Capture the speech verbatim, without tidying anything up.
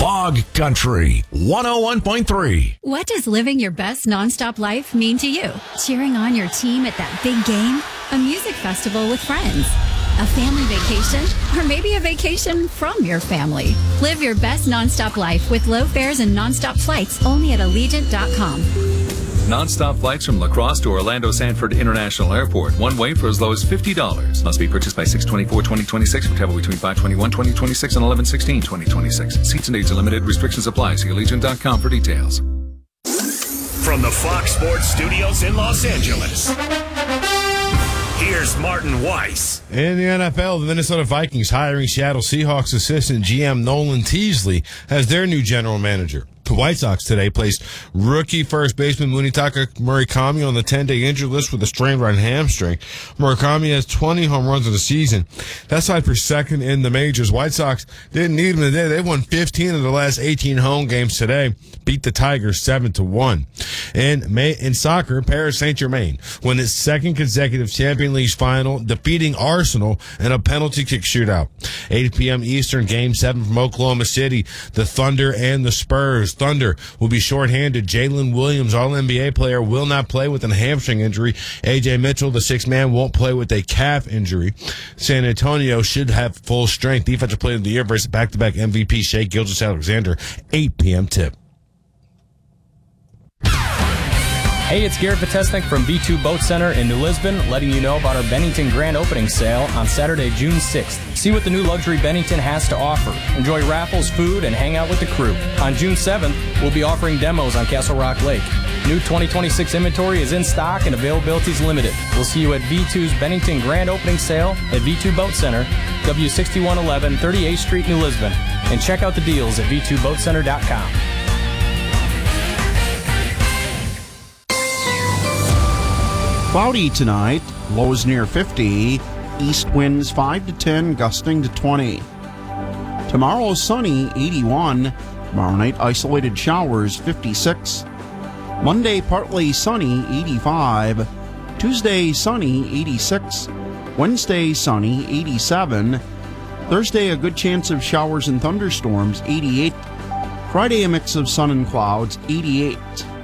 Hog Country one oh one point three. What does living your best nonstop life mean to you? Cheering on your team at that big game? A music festival with friends? A family vacation? Or maybe a vacation from your family? Live your best nonstop life with low fares and nonstop flights only at Allegiant dot com. Non-stop flights from La Crosse to Orlando Sanford International Airport. One way for as low as fifty dollars. Must be purchased by six twenty-four twenty twenty-six for travel between five twenty-one twenty twenty-six and eleven sixteen twenty twenty-six. Seats and dates are limited. Restrictions apply. See Allegiant dot com for details. From the Fox Sports Studios in Los Angeles, here's Martin Weiss. In the N F L, the Minnesota Vikings hiring Seattle Seahawks assistant G M Nolan Teasley as their new general manager. The White Sox today placed rookie first baseman Munetaka Murakami on the ten-day injury list with a strained right hamstring. Murakami has twenty home runs in the season. That's tied for second in the majors. White Sox didn't need him today. They won fifteen of the last eighteen home games today, beat the Tigers seven to one. In, May, in soccer, Paris Saint-Germain won its second consecutive Champions League final, defeating Arsenal in a penalty kick shootout. eight p.m. Eastern, Game seven from Oklahoma City, the Thunder and the Spurs. Thunder will be shorthanded. Jalen Williams, All N B A player, will not play with a hamstring injury. A J Mitchell, the sixth man, won't play with a calf injury. San Antonio should have full strength. Defensive player of the year versus back-to-back M V P Shai Gilgeous-Alexander. eight p.m. tip. Hey, it's Garrett Vitesnik from V two Boat Center in New Lisbon, letting you know about our Bennington Grand Opening Sale on Saturday, June sixth. See what the new luxury Bennington has to offer. Enjoy raffles, food, and hang out with the crew. On June seventh, we'll be offering demos on Castle Rock Lake. New twenty twenty-six inventory is in stock and availability is limited. We'll see you at V two's Bennington Grand Opening Sale at V two Boat Center, W sixty-one eleven thirty-eighth Street, New Lisbon. And check out the deals at V two boat center dot com. Cloudy tonight, lows near fifty, east winds five to ten, gusting to twenty. Tomorrow sunny, eighty-one. Tomorrow night isolated showers, fifty-six. Monday partly sunny, eighty-five. Tuesday sunny, eighty-six. Wednesday sunny, eighty-seven. Thursday a good chance of showers and thunderstorms, eighty-eight. Friday a mix of sun and clouds, eighty-eight.